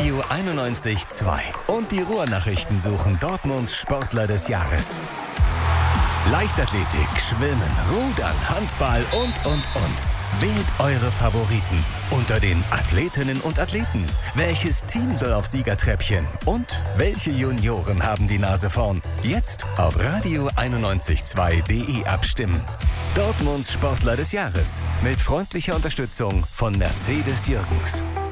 Radio 91.2. Und die Ruhrnachrichten suchen Dortmunds Sportler des Jahres. Leichtathletik, Schwimmen, Rudern, Handball und. Wählt eure Favoriten unter den Athletinnen und Athleten. Welches Team soll auf Siegertreppchen? Und welche Junioren haben die Nase vorn? Jetzt auf radio912.de abstimmen. Dortmunds Sportler des Jahres. Mit freundlicher Unterstützung von Mercedes Jürgens.